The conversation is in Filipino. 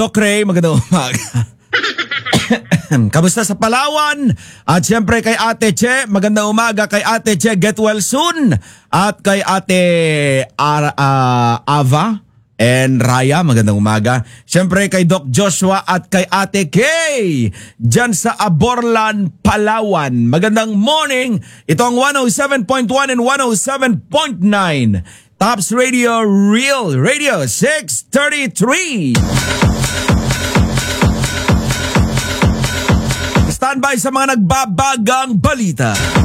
Tokre, magandang umaga. Kamusta sa Palawan? At syempre kay Ate Che, magandang umaga kay Ate Che, get well soon. At kay Ate Ava and Raya, magandang umaga. Syempre kay Doc Joshua at kay Ate Kay, dyan sa Aborlan, Palawan. Magandang morning. Ito ang 107.1 and 107.9. Tops Radio, Real Radio 633. Standby sa mga nagbabagang balita.